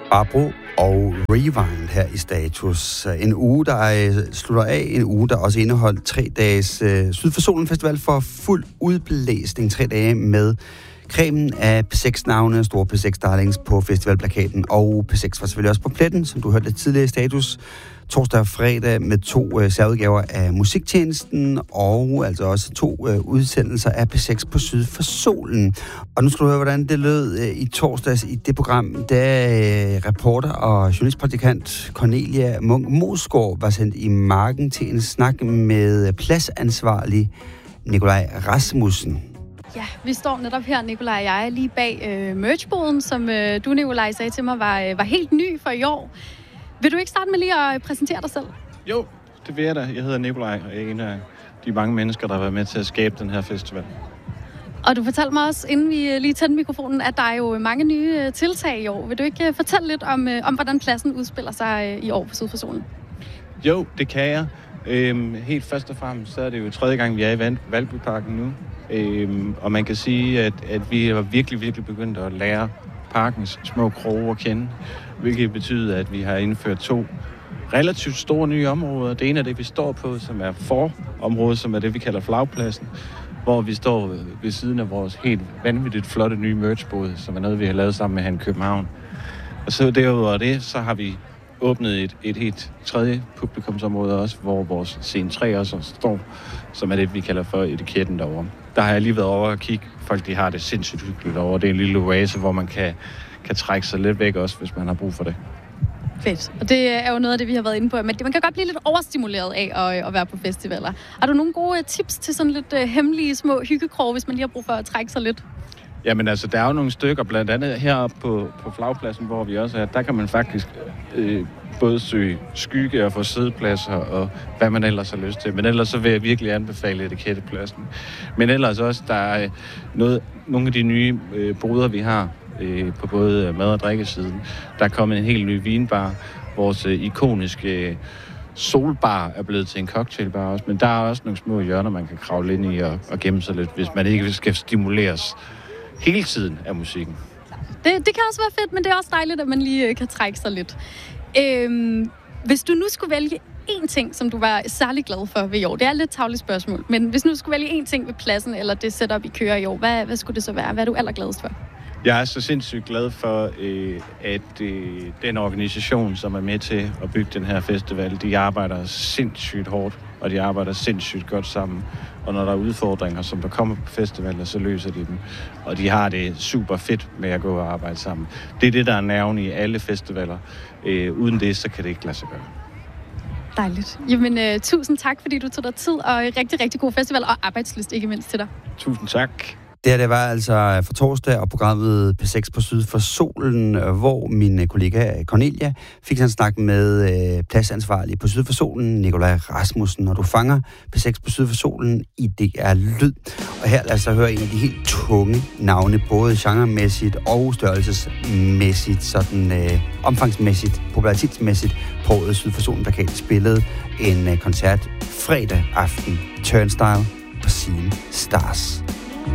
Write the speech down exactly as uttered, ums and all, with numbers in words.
Barbro og Rewind her i Status. En uge, der slutter af. En uge, der også indeholdt tre dages uh, Syd for Solen Festival for fuld udblæsning. Tre dage med cremen af P seks-navne, store P seks-darlings på festivalplakaten. Og P seks var selvfølgelig også på pletten, som du hørte lidt tidligere i Status. Torsdag og fredag med to uh, særudgaver af Musiktjenesten, og altså også to uh, udsendelser af P seks på Syd for Solen. Og nu skal du høre, hvordan det lød uh, i torsdags i det program, da uh, reporter og journalistpraktikant Cornelia Munk Mosgaard var sendt i marken til en snak med pladsansvarlig Nikolaj Rasmussen. Ja, vi står netop her, Nikolaj og jeg, lige bag øh, merchboden, som øh, du, Nikolaj, sagde til mig, var, øh, var helt ny for i år. Vil du ikke starte med lige at præsentere dig selv? Jo, det vil jeg da. Jeg hedder Nikolaj, og jeg er en af de mange mennesker, der har været med til at skabe den her festival. Og du fortalte mig også, inden vi lige tændte mikrofonen, at der er jo mange nye tiltag i år. Vil du ikke fortælle lidt om, om hvordan pladsen udspiller sig i år på Syd for Solen? Jo, det kan jeg. Øhm, helt først og fremmest, så er det jo tredje gang, vi er i Valbyparken nu. Øhm, og man kan sige, at, at vi er virkelig, virkelig begyndt at lære parkens små kroge at kende. Hvilket betyder, at vi har indført to relativt store nye områder. Det ene er det, vi står på, som er forområdet, som er det, vi kalder flagpladsen. Hvor vi står ved siden af vores helt vanvittigt flotte nye merchbod, som er noget, vi har lavet sammen med Han København. Og så derudover det, så har vi åbnet et, et helt tredje publikumsområde også, hvor vores scene tre også står, som er det, vi kalder for etiketten derovre. Der har jeg lige været over og kigge. Folk, de har det sindssygt hyggeligt derovre. Det er en lille oase, hvor man kan, kan trække sig lidt væk også, hvis man har brug for det. Fedt. Og det er jo noget af det, vi har været inde på. Men man kan godt blive lidt overstimuleret af at, at være på festivaler. Har du nogle gode tips til sådan lidt uh, hemmelige små hyggekrog, hvis man lige har brug for at trække sig lidt? Jamen altså, der er jo nogle stykker, blandt andet heroppe på, på flagpladsen, hvor vi også er, der kan man faktisk øh, både søge skygge og få siddepladser og hvad man ellers har lyst til. Men ellers så vil jeg virkelig anbefale etikettepladsen. Men ellers også, der er noget, nogle af de nye øh, boder, vi har øh, på både mad- og drikkesiden. Der er kommet en helt ny vinbar. Vores øh, ikoniske øh, solbar er blevet til en cocktailbar også. Men der er også nogle små hjørner, man kan kravle ind i og, og gemme sig lidt, hvis man ikke skal stimuleres hele tiden af musikken. Det, det kan også være fedt, men det er også dejligt, at man lige kan trække sig lidt. Øhm, hvis du nu skulle vælge én ting, som du var særlig glad for ved i år, det er et lidt tarveligt spørgsmål, men hvis nu du skulle vælge én ting ved pladsen, eller det setup, I kører i år, hvad, hvad skulle det så være? Hvad er du allergladest for? Jeg er så sindssygt glad for, øh, at øh, den organisation, som er med til at bygge den her festival, de arbejder sindssygt hårdt, og de arbejder sindssygt godt sammen. Og når der er udfordringer, som der kommer på festivaler, så løser de dem. Og de har det super fedt med at gå og arbejde sammen. Det er det, der er nerven i alle festivaler. Øh, uden det, så kan det ikke lade sig gøre. Dejligt. Jamen, uh, tusind tak, fordi du tog dig tid, og rigtig, rigtig god festival, og arbejdslyst ikke mindst til dig. Tusind tak. Det her, det var altså for torsdag og programmet P seks på Syd for Solen, hvor min kollega Cornelia fik en snak med øh, pladsansvarlig på Syd for Solen, Nikolaj Rasmussen. Når du fanger P seks på Syd for Solen i D R Lyd. Og her lad os høre en af de helt tunge navne, både genremæssigt og størrelsesmæssigt, sådan øh, omfangsmæssigt, popularitetsmæssigt, på årets Syd for Solen plakat spillede en øh, koncert fredag aften, Turnstile på Scene Stars.